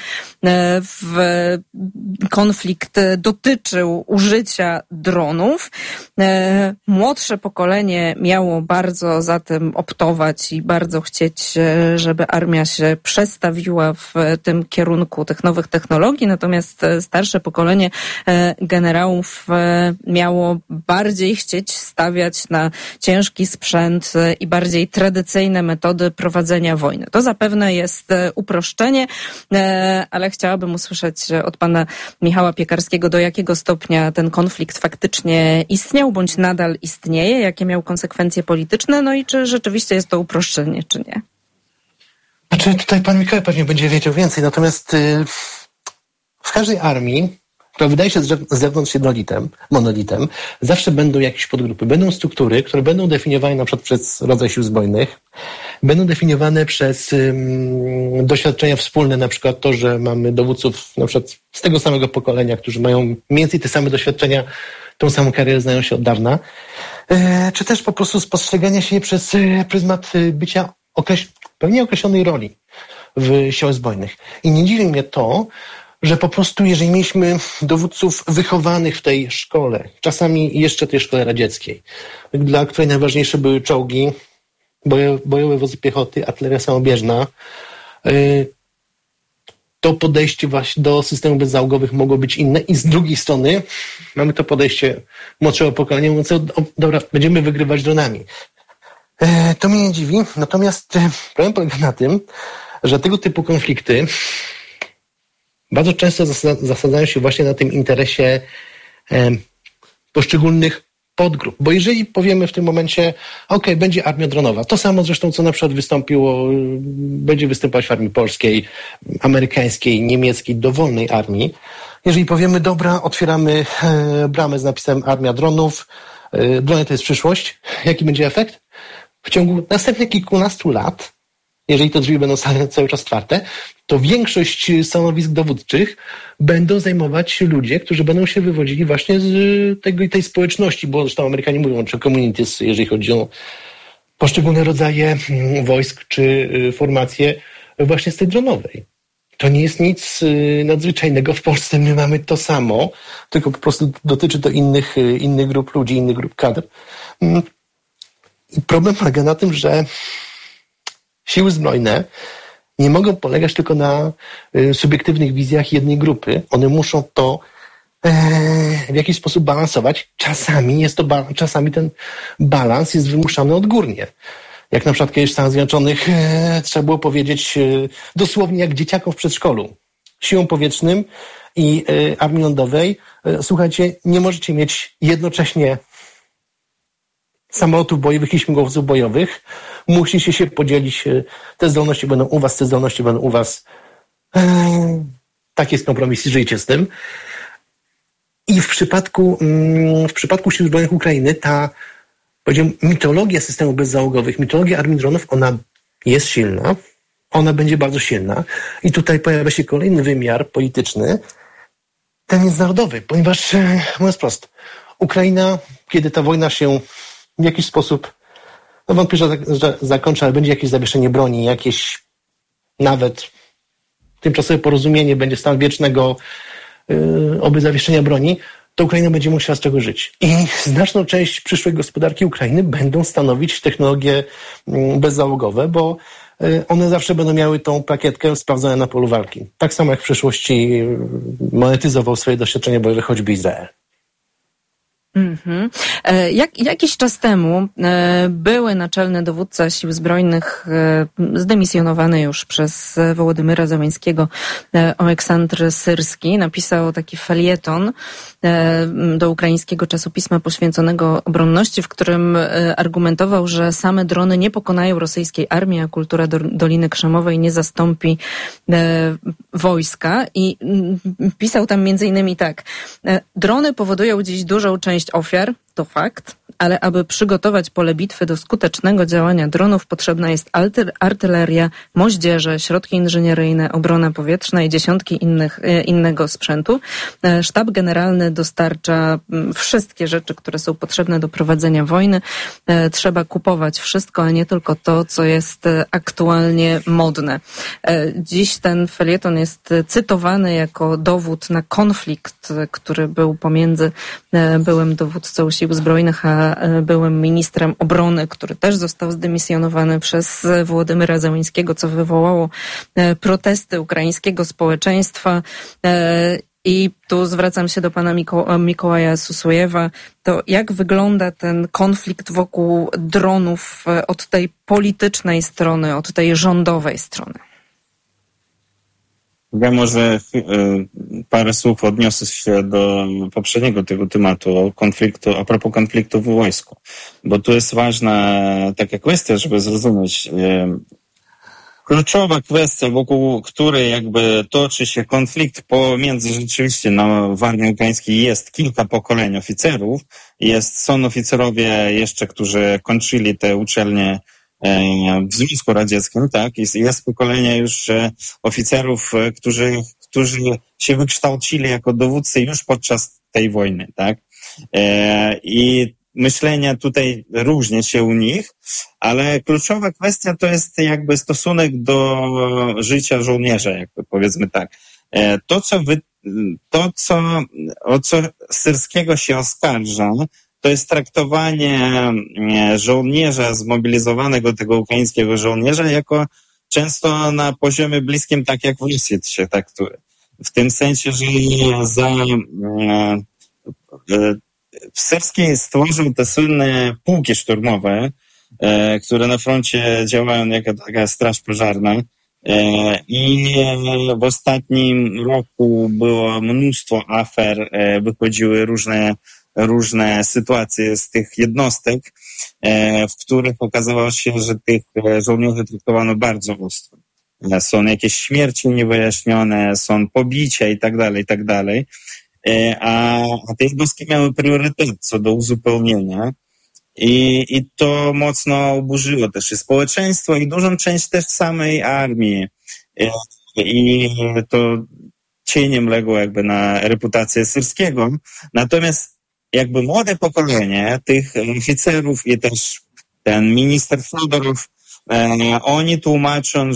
konflikt dotyczył użycia dronów. Młodsze pokolenie miało bardzo za tym optować i bardzo chcieć, żeby armia się przestawiła w tym kierunku tych nowych technologii, natomiast starsze pokolenie generałów miało bardziej bardziej chcieć stawiać na ciężki sprzęt i bardziej tradycyjne metody prowadzenia wojny. To zapewne jest uproszczenie, ale chciałabym usłyszeć od pana Michała Piekarskiego, do jakiego stopnia ten konflikt faktycznie istniał, bądź nadal istnieje, jakie miał konsekwencje polityczne, no i czy rzeczywiście jest to uproszczenie, czy nie? Znaczy, tutaj pan Mikołaj pewnie będzie wiedział więcej, natomiast w każdej armii, która wydaje się z zewnątrz monolitem, zawsze będą jakieś podgrupy, będą struktury, które będą definiowane na przykład przez rodzaj sił zbrojnych, będą definiowane przez doświadczenia wspólne, na przykład to, że mamy dowódców na przykład z tego samego pokolenia, którzy mają mniej więcej te same doświadczenia, tą samą karierę, znają się od dawna, czy też po prostu spostrzegania się przez pryzmat bycia pewnie określonej roli w siłach zbrojnych. I nie dziwi mnie to, że po prostu jeżeli mieliśmy dowódców wychowanych w tej szkole, czasami jeszcze tej szkole radzieckiej, dla której najważniejsze były czołgi, bojowe wozy piechoty, artyleria samobieżna, to podejście właśnie do systemów bezzałogowych mogło być inne i z drugiej strony mamy to podejście młodszego pokolenia mówiące, dobra, będziemy wygrywać dronami. To mnie nie dziwi, natomiast problem polega na tym, że tego typu konflikty bardzo często zasadzają się właśnie na tym interesie poszczególnych podgrup. Bo jeżeli powiemy w tym momencie, będzie armia dronowa, to samo zresztą, co na przykład będzie występować w armii polskiej, amerykańskiej, niemieckiej, dowolnej armii. Jeżeli powiemy, dobra, otwieramy bramę z napisem armia dronów, drony to jest przyszłość, jaki będzie efekt? W ciągu następnych kilkunastu lat, jeżeli te drzwi będą cały czas otwarte, to większość stanowisk dowódczych będą zajmować ludzie, którzy będą się wywodzili właśnie z tej społeczności, bo zresztą Amerykanie mówią, czy communities, jeżeli chodzi o poszczególne rodzaje wojsk, czy formacje właśnie z tej dronowej. To nie jest nic nadzwyczajnego. W Polsce my mamy to samo, tylko po prostu dotyczy to innych grup ludzi, innych grup kadr. I problem polega na tym, że siły zbrojne nie mogą polegać tylko na subiektywnych wizjach jednej grupy. One muszą to w jakiś sposób balansować. Czasami ten balans jest wymuszany odgórnie. Jak na przykład kiedyś w Stanach Zjednoczonych trzeba było powiedzieć dosłownie jak dzieciakom w przedszkolu. Siłom powietrznym i armii lądowej, słuchajcie, nie możecie mieć jednocześnie samolotów bojowych i śmigłowców bojowych. Musicie się podzielić. Te zdolności będą u was, te zdolności będą u was. Taki jest kompromis i żyjcie z tym. I w przypadku sił zbrojnych Ukrainy ta, powiedziałem, mitologia systemów bezzałogowych, mitologia armii dronów, ona jest silna. Ona będzie bardzo silna. I tutaj pojawia się kolejny wymiar polityczny, ten międzynarodowy, ponieważ, mówiąc prosto, Ukraina, kiedy ta wojna się w jakiś sposób, wątpię, że zakończy, ale będzie jakieś zawieszenie broni, jakieś nawet tymczasowe porozumienie, będzie stan wiecznego oby zawieszenia broni, to Ukraina będzie musiała z czego żyć. I znaczną część przyszłej gospodarki Ukrainy będą stanowić technologie bezzałogowe, bo one zawsze będą miały tą plakietkę sprawdzone na polu walki. Tak samo jak w przyszłości monetyzował swoje doświadczenia bojowe choćby Izrael. Jakiś czas temu były naczelny dowódca sił zbrojnych, zdemisjonowany już przez Wołodymyra Zełenskiego, Oleksandr Syrski, napisał taki felieton do ukraińskiego czasopisma poświęconego obronności, w którym argumentował, że same drony nie pokonają rosyjskiej armii, a kultura Doliny Krzemowej nie zastąpi wojska. I pisał tam między innymi tak: drony powodują dziś dużą część ofiar, to fakt, ale aby przygotować pole bitwy do skutecznego działania dronów, potrzebna jest artyleria, moździerze, środki inżynieryjne, obrona powietrzna i dziesiątki innego sprzętu. Sztab generalny dostarcza wszystkie rzeczy, które są potrzebne do prowadzenia wojny. Trzeba kupować wszystko, a nie tylko to, co jest aktualnie modne. Dziś ten felieton jest cytowany jako dowód na konflikt, który był pomiędzy byłym dowódcą sił zbrojnych a byłym ministrem obrony, który też został zdymisjonowany przez Wołodymyra Zełenskiego, co wywołało protesty ukraińskiego społeczeństwa. I tu zwracam się do pana Mikołaja Susujewa. To jak wygląda ten konflikt wokół dronów od tej politycznej strony, od tej rządowej strony? Ja może parę słów odniosę się do poprzedniego tego tematu, a propos konfliktu w wojsku, bo tu jest ważna taka kwestia, żeby zrozumieć. Kluczowa kwestia, wokół której jakby toczy się konflikt pomiędzy rzeczywiście w armii ukraińskiej jest kilka pokoleń oficerów, są oficerowie jeszcze, którzy kończyli te uczelnie w Związku Radzieckim, tak, jest pokolenie już oficerów, którzy się wykształcili jako dowódcy już podczas tej wojny, tak, i myślenia tutaj różni się u nich, ale kluczowa kwestia to jest jakby stosunek do życia żołnierza, jakby powiedzmy tak. O co Syrskiego się oskarża, to jest traktowanie żołnierza zmobilizowanego, tego ukraińskiego żołnierza, jako często na poziomie bliskim, tak jak w Rosji się traktuje. W tym sensie, że Syrski stworzył te słynne pułki szturmowe, które na froncie działają jako taka straż pożarna. I w ostatnim roku było mnóstwo afer, wychodziły różne sytuacje z tych jednostek, w których okazało się, że tych żołnierzy traktowano bardzo ostro. Są jakieś śmierci niewyjaśnione, są pobicia i tak dalej. A te jednostki miały priorytet co do uzupełnienia i to mocno oburzyło też i społeczeństwo i dużą część też samej armii i to cieniem legło jakby na reputację Syrskiego. Natomiast jakby młode pokolenie tych oficerów i też ten minister Fodorow, oni tłumaczą,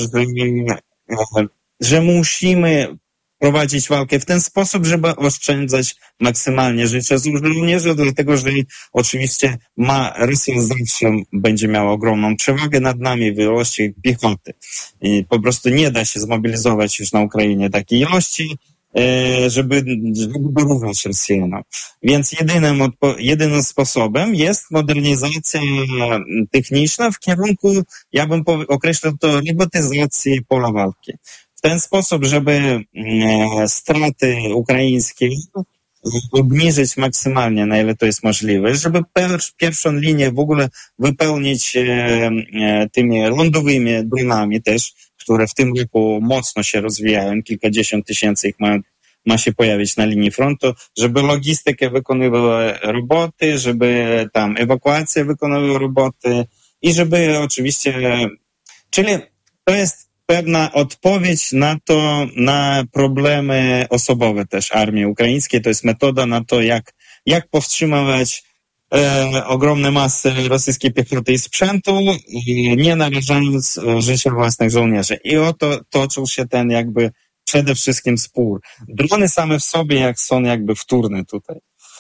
że musimy prowadzić walkę w ten sposób, żeby oszczędzać maksymalnie życia żołnierzy, dlatego że oczywiście Rosja zawsze będzie miała ogromną przewagę nad nami w ilości piechoty. I po prostu nie da się zmobilizować już na Ukrainie takiej ilości, żeby wyrównać Rosjanom. Więc jedynym sposobem jest modernizacja techniczna w kierunku, ja bym określił to, robotyzacji pola walki. W ten sposób, żeby straty ukraińskie obniżyć maksymalnie, na ile to jest możliwe, żeby pierwszą linię w ogóle wypełnić tymi lądowymi dronami też, które w tym roku mocno się rozwijają, kilkadziesiąt tysięcy ich ma się pojawić na linii frontu, żeby logistykę wykonywała roboty, żeby tam ewakuację wykonywała roboty i żeby oczywiście, czyli to jest pewna odpowiedź na problemy osobowe też armii ukraińskiej. To jest metoda na to, jak powstrzymywać ogromne masy rosyjskiej piechoty i sprzętu, nie narażając życia własnych żołnierzy. I oto toczył się ten jakby przede wszystkim spór. Drony same w sobie jak są jakby wtórne tutaj.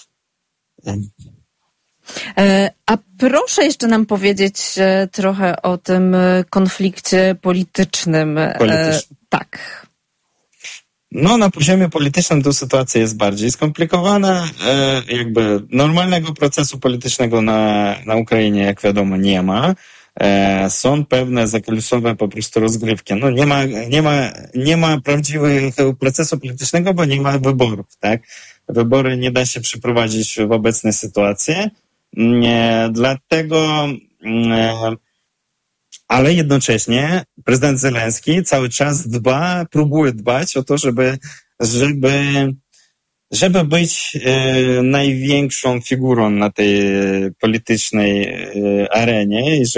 A proszę jeszcze nam powiedzieć trochę o tym konflikcie politycznym. Tak. No, na poziomie politycznym to sytuacja jest bardziej skomplikowana. Jakby normalnego procesu politycznego na Ukrainie, jak wiadomo, nie ma. Są pewne zakulisowe po prostu rozgrywki. No, nie ma prawdziwego procesu politycznego, bo nie ma wyborów, tak? Wybory nie da się przeprowadzić w obecnej sytuacji. Dlatego, ale jednocześnie prezydent Zełenski cały czas próbuje dbać o to, żeby być największą figurą na tej politycznej arenie i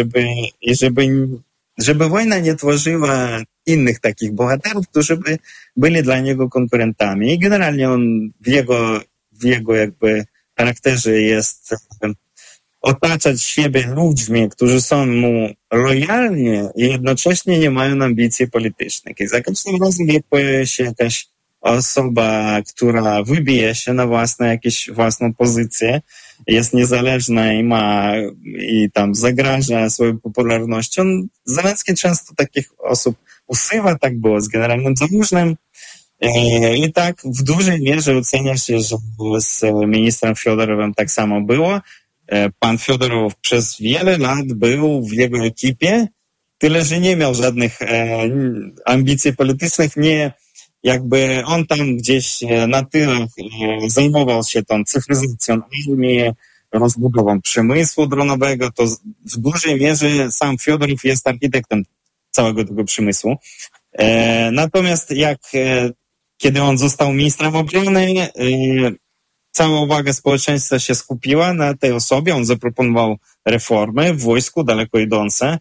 żeby wojna nie tworzyła innych takich bohaterów, którzy by byli dla niego konkurentami. I generalnie on w jego jakby charakterze jest otaczać siebie ludźmi, którzy są mu lojalni i jednocześnie nie mają ambicji politycznych. I za każdym razem, jak pojawia się jakaś osoba, która wybije się na własną pozycję, jest niezależna i tam zagraża swoją popularnością. Zełenski często takich osób usuwa, tak było z generalnym Załużnym. I tak w dużej mierze ocenia się, że z ministrem Fiodorowem tak samo było. Pan Fiodorow przez wiele lat był w jego ekipie, tyle że nie miał żadnych ambicji politycznych, nie jakby on tam gdzieś na tyle zajmował się tą cyfryzacją armii, rozbudową przemysłu dronowego, to w dużej mierze sam Fiodorow jest architektem całego tego przemysłu. Natomiast kiedy on został ministrem obrony, cała uwaga społeczeństwa się skupiła na tej osobie. On zaproponował reformy w wojsku daleko idące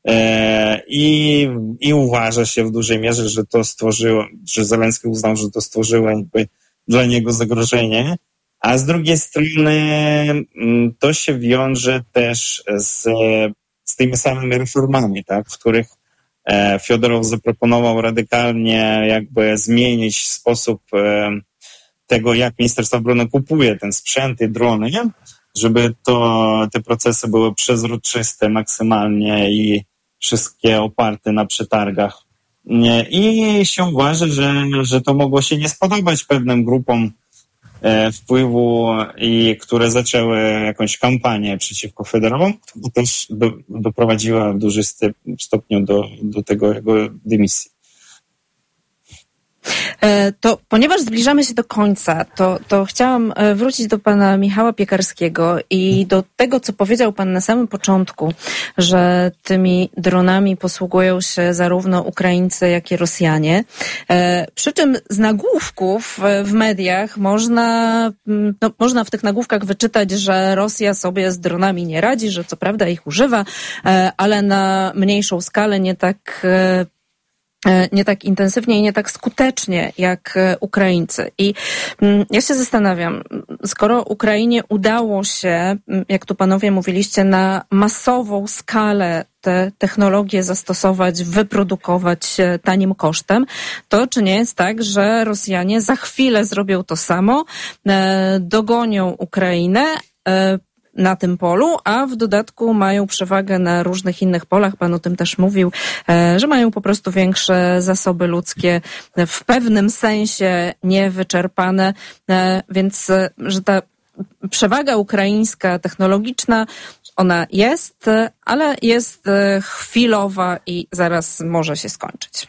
i uważa się w dużej mierze, że to stworzyło, że Zełenski uznał, że to stworzyło jakby dla niego zagrożenie. A z drugiej strony to się wiąże też z tymi samymi reformami, tak, w których Fiodorow zaproponował radykalnie jakby zmienić sposób tego, jak Ministerstwo Obrony kupuje ten sprzęt i drony, żeby te procesy były przezroczyste maksymalnie i wszystkie oparte na przetargach. I się uważa, że to mogło się nie spodobać pewnym grupom wpływu, i które zaczęły jakąś kampanię przeciwko Fiodorowowi, która też doprowadziła w dużym stopniu do tego jego dymisji. To ponieważ zbliżamy się do końca, to chciałam wrócić do pana Michała Piekarskiego i do tego, co powiedział pan na samym początku, że tymi dronami posługują się zarówno Ukraińcy, jak i Rosjanie. Przy czym z nagłówków w mediach można w tych nagłówkach wyczytać, że Rosja sobie z dronami nie radzi, że co prawda ich używa, ale na mniejszą skalę, nie tak intensywnie i nie tak skutecznie jak Ukraińcy. I ja się zastanawiam, skoro Ukrainie udało się, jak tu panowie mówiliście, na masową skalę te technologie zastosować, wyprodukować tanim kosztem, to czy nie jest tak, że Rosjanie za chwilę zrobią to samo, dogonią Ukrainę na tym polu, a w dodatku mają przewagę na różnych innych polach. Pan o tym też mówił, że mają po prostu większe zasoby ludzkie, w pewnym sensie niewyczerpane, więc że ta przewaga ukraińska, technologiczna, ona jest, ale jest chwilowa i zaraz może się skończyć.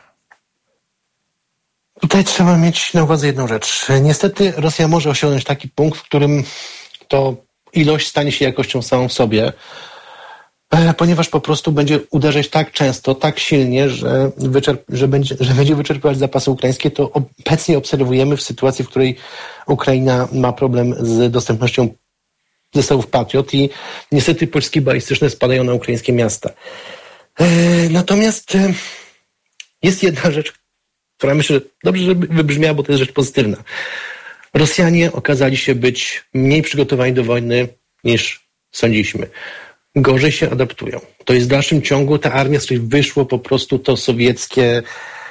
Tutaj trzeba mieć na uwadze jedną rzecz. Niestety Rosja może osiągnąć taki punkt, w którym to ilość stanie się jakością samą w sobie, ponieważ po prostu będzie uderzać tak często, tak silnie, że będzie wyczerpywać zapasy ukraińskie. To obecnie obserwujemy w sytuacji, w której Ukraina ma problem z dostępnością zestawów Patriot i niestety pociski balistyczne spadają na ukraińskie miasta. Natomiast jest jedna rzecz, która myślę, że dobrze, żeby wybrzmiała, bo to jest rzecz pozytywna. Rosjanie okazali się być mniej przygotowani do wojny niż sądziliśmy. Gorzej się adaptują. To jest w dalszym ciągu ta armia, z której wyszło po prostu to sowieckie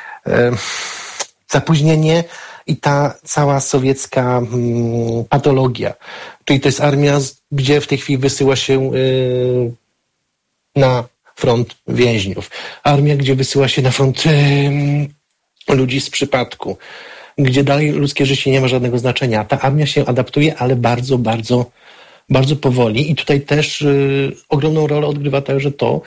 zapóźnienie i ta cała sowiecka patologia. Czyli to jest armia, gdzie w tej chwili wysyła się na front więźniów. Armia, gdzie wysyła się na front ludzi z przypadku, gdzie dalej ludzkie życie nie ma żadnego znaczenia. Ta armia się adaptuje, ale bardzo, bardzo, bardzo powoli. I tutaj też ogromną rolę odgrywa także to,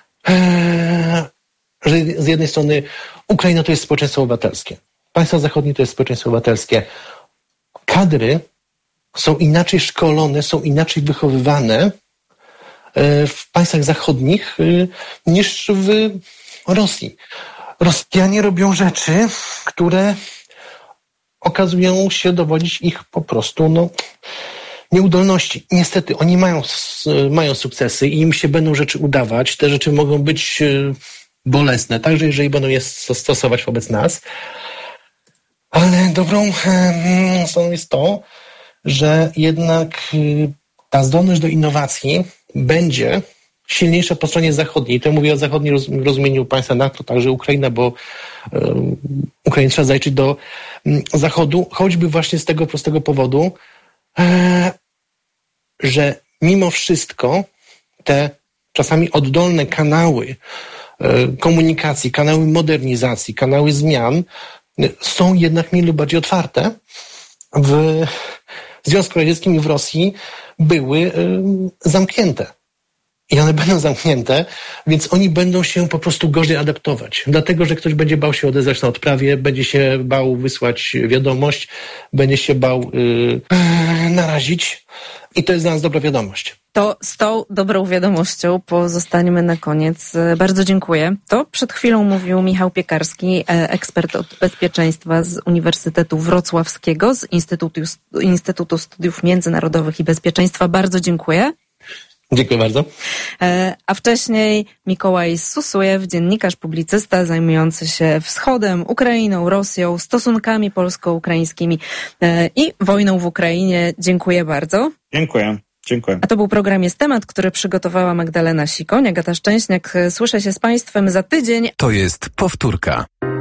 że z jednej strony Ukraina to jest społeczeństwo obywatelskie. Państwa zachodnie to jest społeczeństwo obywatelskie. Kadry są inaczej szkolone, są inaczej wychowywane w państwach zachodnich niż w Rosji. Rosjanie robią rzeczy, które okazują się dowodzić ich po prostu nieudolności. Niestety oni mają sukcesy i im się będą rzeczy udawać. Te rzeczy mogą być bolesne, także jeżeli będą je stosować wobec nas. Ale dobrą stroną jest to, że jednak ta zdolność do innowacji będzie silniejsza po stronie zachodniej. To mówię o zachodnim rozumieniu państwa NATO, także Ukraina, bo Ukrainie trzeba zajrzeć do Zachodu, choćby właśnie z tego prostego powodu, że mimo wszystko te czasami oddolne kanały komunikacji, kanały modernizacji, kanały zmian są jednak mniej lub bardziej otwarte. W Związku Radzieckim i w Rosji były zamknięte. I one będą zamknięte, więc oni będą się po prostu gorzej adaptować. Dlatego, że ktoś będzie bał się odezwać na odprawie, będzie się bał wysłać wiadomość, będzie się bał narazić. I to jest dla nas dobra wiadomość. To z tą dobrą wiadomością pozostaniemy na koniec. Bardzo dziękuję. To przed chwilą mówił Michał Piekarski, ekspert od bezpieczeństwa z Uniwersytetu Wrocławskiego, z Instytutu Studiów Międzynarodowych i Bezpieczeństwa. Bardzo dziękuję. Dziękuję bardzo. A wcześniej Mikołaj Susujew, dziennikarz, publicysta zajmujący się wschodem, Ukrainą, Rosją, stosunkami polsko-ukraińskimi i wojną w Ukrainie. Dziękuję bardzo. Dziękuję. A to był program Jest Temat, który przygotowała Magdalena Sikoń, Agata Szczęśniak. Słyszę się z Państwem za tydzień. To jest powtórka.